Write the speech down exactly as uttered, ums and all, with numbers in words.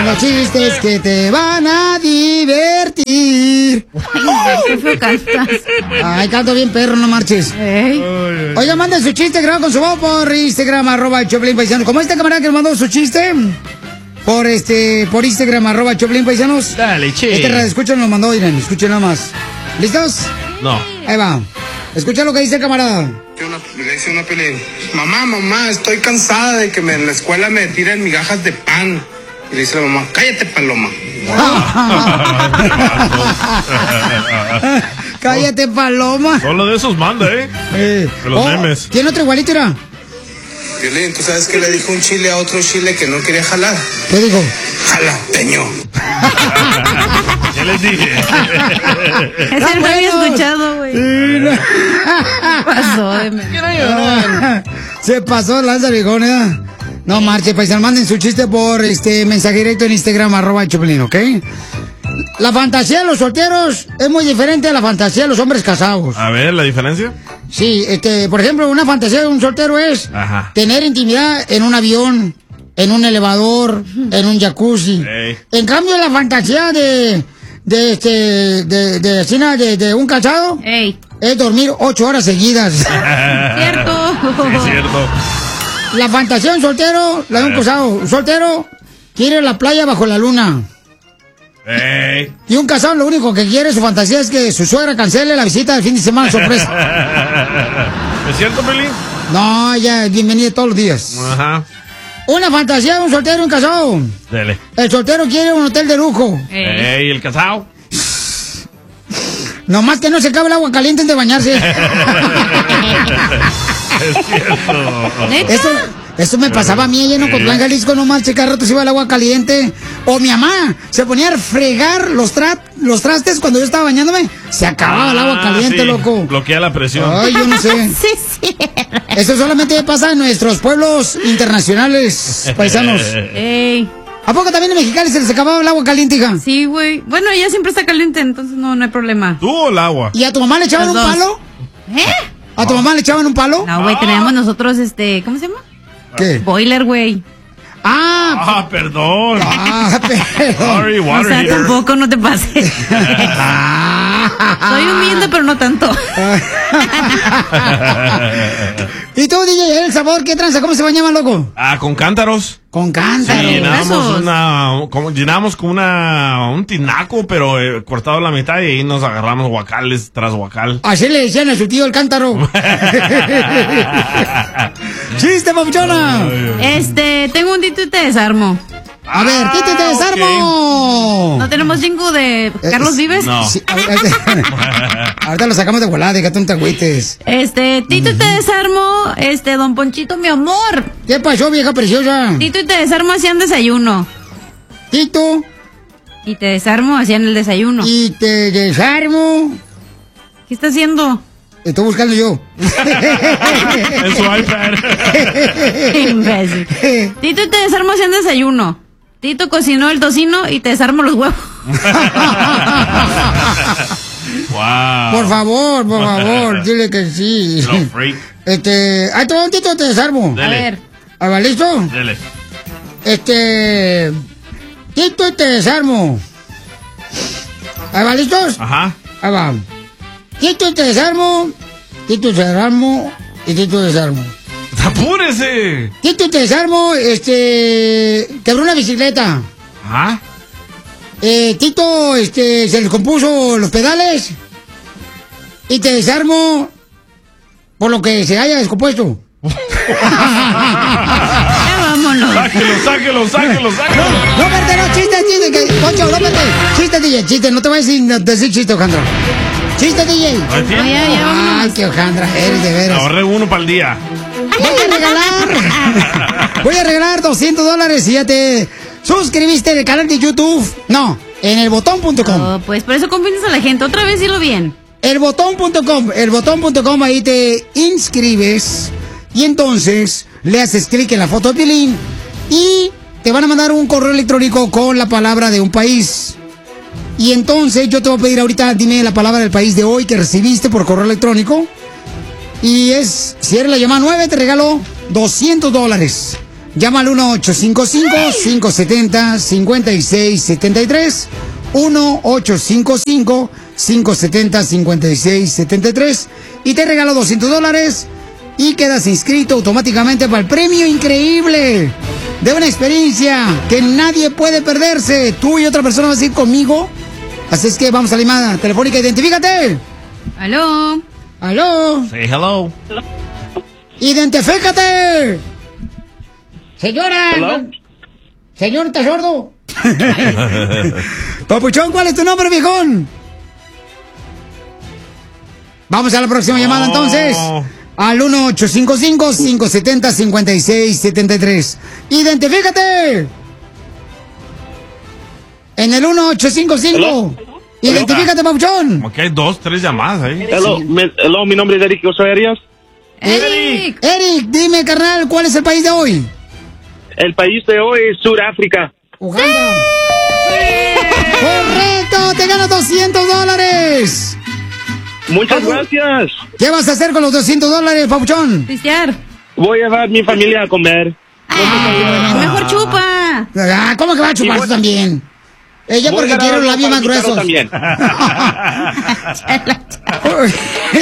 los chistes que te van a divertir. Ay, qué feo cantas. Ay, canto bien perro, no marches. Ey. Oiga, manden su chiste grabado con su voz por Instagram, arroba el Choplin Paisano. ¿Cómo este camarada que nos mandó su chiste? Por este, por Instagram, arroba Choplin Paisanos. Dale, che. Este radio escucha nos mandó, miren, escuchen nada más. ¿Listos? No. Ahí va. Escucha lo que dice el camarada. Una, le dice una peli, mamá, mamá, estoy cansada de que me, en la escuela me tiren migajas de pan. Y le dice la mamá, cállate, paloma. Cállate, paloma. Solo de esos manda, ¿eh? eh. De los oh, memes. ¿Tiene otro igualito, era? Violín, ¿tú sabes qué le dijo un chile a otro chile que no quería jalar? ¿Qué dijo? Jalapeño. ¿Qué les dije? Ese no había escuchado, güey. ¿Qué pasó, de no, se pasó, lanza viejón, ¿eh? No marche, paisan, manden su chiste por este mensaje directo en Instagram, arroba Choplin, ¿ok? La fantasía de los solteros es muy diferente a la fantasía de los hombres casados. A ver, ¿la diferencia? Sí, este, por ejemplo, una fantasía de un soltero es Ajá. tener intimidad en un avión, en un elevador, en un jacuzzi. Ey. En cambio, la fantasía de, de este, de, de, de, de, de un casado Ey. es dormir ocho horas seguidas. Cierto. Sí, es cierto. La fantasía de un soltero, la de un casado. Un soltero quiere ir a la playa bajo la luna. Ey. Y un casado lo único que quiere, su fantasía es que su suegra cancele la visita del fin de semana sorpresa. ¿Es cierto, Pelín? No, ella es bienvenida todos los días. Ajá. Una fantasía de un soltero y un casado. Dele. El soltero quiere un hotel de lujo. Ey. Ey, ¿el casado? Nomás que no se acabe el agua caliente antes de bañarse. Es cierto. ¿Neta? Eso, eso me pasaba a mí allá en Ocotlán, Jalisco, nomás que cada rato se iba el agua caliente. O mi mamá se ponía a fregar los, tra los trastes cuando yo estaba bañándome. Se acababa el agua caliente, sí. loco. Bloquea la presión. Ay, yo no sé. Sí, sí. Eso solamente pasa en nuestros pueblos internacionales, paisanos. Ey. ¿A poco también en Mexicali se les acababa el agua caliente, hija? Sí, güey. Bueno, ella siempre está caliente, entonces no, no hay problema. ¿Tú o el agua? ¿Y a tu mamá le echaban Los un dos. palo? ¿Eh? ¿A tu mamá le echaban un palo? No, güey, teníamos nosotros este, ¿cómo se llama? ¿Qué? Boiler, güey. Ah, Ah, perdón. ah, pero... Sorry, O water sea, heater. tampoco no te pases. Soy humilde, pero no tanto. ¿Y tú, D J, el sabor qué tranza? ¿Cómo se bañaba, loco? Ah, con cántaros. Con Sí, cántaro. llenábamos Besos. una, como, llenábamos con una, un tinaco, pero eh, cortado a la mitad y ahí nos agarramos guacales tras guacal. Así le decían a su tío el cántaro. ¡Chiste, papuchona! Este, tengo un tito y te desarmo. A ver, Titi, te Ah, desarmo. ¿No tenemos jingo de Carlos Eh, Vives? No. Sí, ahorita, ahorita lo sacamos de volada, de que tú no te agüites. Este, Tito y te desarmo, este, don Ponchito, mi amor. ¿Qué pasó, vieja preciosa? Tito y te desarmo hacían desayuno. Tito, Y te desarmo hacían el desayuno. y te desarmo. ¿Qué está haciendo? Estoy buscando yo. En su iPad. Imbécil. Tito y te desarmo hacían desayuno. Tito cocinó el tocino y te desarmo los huevos. Wow. Por favor, por favor, dile que sí. Lo freak. Este, ahí te va un Tito, te desarmo. Dele. A ver. ¿Ah, va listo? Dele. Este, Tito y te desarmo. ¿Ahí va listos? Ajá. Ahí va. Tito y te desarmo, Tito y te desarmo y Tito y te desarmo. ¡Apúrese! Tito y te desarmo, este, quebró una bicicleta. Ajá. Eh, Tito, este, se le compuso los pedales y te desarmo por lo que se haya descompuesto. Ya vámonos. Sáquelo, sáquelo, sáquelo, sáquelo. No, espérate, no, chiste, chiste, que, Poncho, no, espérate. Chiste, D J, chiste, no te vayas sin decir chiste, Ojandra. Chiste, D J. Ay, No, ya, ya vámonos. Ay, qué Ojandra, eres de veras. Ahorré uno para el día. Voy a regalar. Voy a regalar doscientos dólares si ya te suscribiste en el canal de YouTube. No, en el botón punto com. Oh, pues por eso confianza a la gente. Otra vez dilo bien. El botón punto com. El botón punto com, ahí te inscribes. Y entonces le haces clic en la foto de Pilín. Y te van a mandar un correo electrónico con la palabra de un país. Y entonces yo te voy a pedir ahorita, dime la palabra del país de hoy que recibiste por correo electrónico. Y es, si eres la llamada nueve, te regalo doscientos dólares. Llama al uno ocho cinco cinco, cinco siete cero, cinco seis siete tres. uno ocho cinco cinco, cinco siete cero, cinco seis siete tres. Y te regalo doscientos dólares. Y quedas inscrito automáticamente para el premio increíble de una experiencia que nadie puede perderse. Tú y otra persona vas a ir conmigo. Así es que vamos a la llamada telefónica. Identifícate. Aló. Aló. Say hello. Identifícate. Señora. Hello. Señor, ¿estás sordo? Papuchón, ¿cuál es tu nombre, viejón? Vamos a la próxima Oh. llamada entonces. Al uno ocho cinco cinco, cinco siete cero, cinco seis siete tres. ¡Identifícate! En el uno ocho cinco cinco. ¡Identifícate, papuchón! Como que hay dos, tres llamadas ahí. Hello, me- hello, mi nombre es Eric José Arias. Eric. Eric, dime, carnal, ¿cuál es el país de hoy? El país de hoy es Sudáfrica. Uganda. ¡Correcto! ¡Te ganas doscientos dólares! Muchas gracias. ¿Qué vas a hacer con los doscientos dólares, papuchón? Pistear. Voy a llevar a mi familia a comer. Ah, mejor chupa. Ah, ¿cómo que va a chupar tú también? Ella Voy a porque ganar quiere los algo labios para más mi carro gruesos. también.